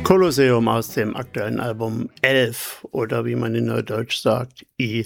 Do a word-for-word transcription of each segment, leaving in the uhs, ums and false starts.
Kolosseum aus dem aktuellen Album elf oder wie man in Neudeutsch sagt,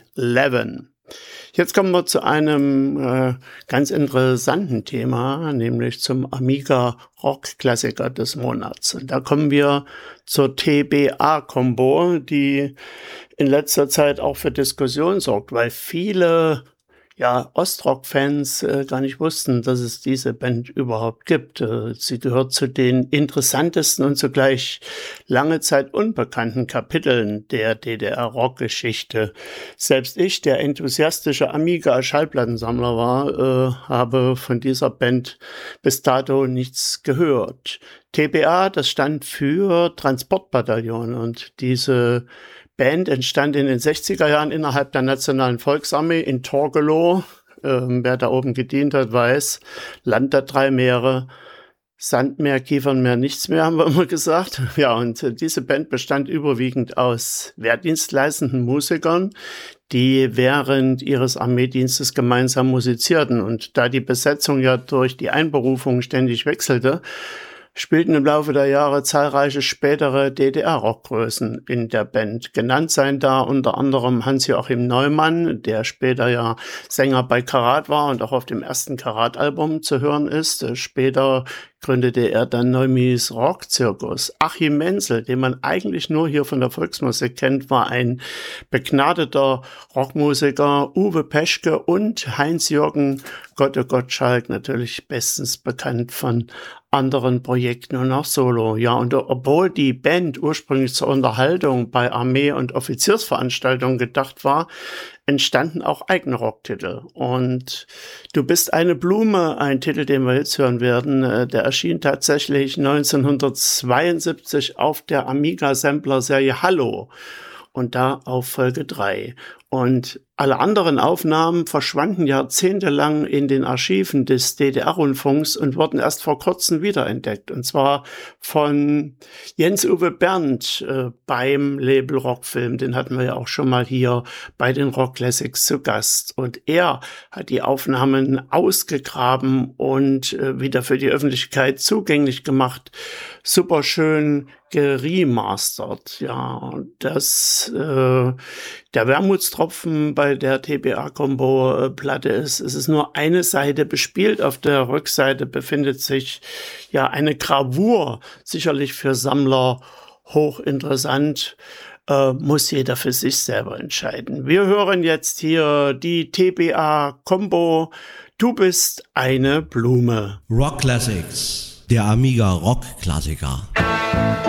elf. Jetzt kommen wir zu einem äh, ganz interessanten Thema, nämlich zum Amiga Rock-Klassiker des Monats. Und da kommen wir zur T B A-Combo, die in letzter Zeit auch für Diskussionen sorgt, weil viele ja, Ostrock-Fans äh, gar nicht wussten, dass es diese Band überhaupt gibt. Äh, sie gehört zu den interessantesten und zugleich lange Zeit unbekannten Kapiteln der D D R-Rock-Geschichte. Selbst ich, der enthusiastische Amiga-Schallplattensammler war, äh, habe von dieser Band bis dato nichts gehört. T B A, das stand für Transportbataillon, und diese Band entstand in den sechziger Jahren innerhalb der Nationalen Volksarmee in Torgelow. Ähm, wer da oben gedient hat, weiß, Land der drei Meere, Sandmeer, Kiefernmeer, nichts mehr, haben wir immer gesagt. Ja, und äh, diese Band bestand überwiegend aus wehrdienstleistenden Musikern, die während ihres Armeedienstes gemeinsam musizierten. Und da die Besetzung ja durch die Einberufung ständig wechselte, spielten im Laufe der Jahre zahlreiche spätere D D R-Rockgrößen in der Band. Genannt seien da unter anderem Hans-Joachim Neumann, der später ja Sänger bei Karat war und auch auf dem ersten Karat-Album zu hören ist. Später gründete er dann Neumies Rockzirkus. Achim Menzel, den man eigentlich nur hier von der Volksmusik kennt, war ein begnadeter Rockmusiker. Uwe Peschke und Heinz-Jürgen Gotte Gottschalk, natürlich bestens bekannt von anderen Projekten und auch Solo. Ja, und obwohl die Band ursprünglich zur Unterhaltung bei Armee- und Offiziersveranstaltungen gedacht war, entstanden auch eigene Rocktitel. Und Du bist eine Blume, ein Titel, den wir jetzt hören werden, der erschien tatsächlich neunzehnhundertzweiundsiebzig auf der Amiga-Sampler-Serie Hallo und da auf Folge drei. Und alle anderen Aufnahmen verschwanden jahrzehntelang in den Archiven des D D R-Rundfunks und wurden erst vor kurzem wiederentdeckt. Und zwar von Jens-Uwe Berndt äh, beim Label Rockfilm. Den hatten wir ja auch schon mal hier bei den Rock Classics zu Gast. Und er hat die Aufnahmen ausgegraben und äh, wieder für die Öffentlichkeit zugänglich gemacht. Super schön geremastert. Ja, und das, äh, der Wermutstropfen bei der T B A-Combo-Platte ist, es ist nur eine Seite bespielt. Auf der Rückseite befindet sich ja eine Gravur, sicherlich für Sammler hochinteressant. Äh, muss jeder für sich selber entscheiden. Wir hören jetzt hier die T B A-Combo. Du bist eine Blume. Rock Classics, der Amiga Rock Klassiker.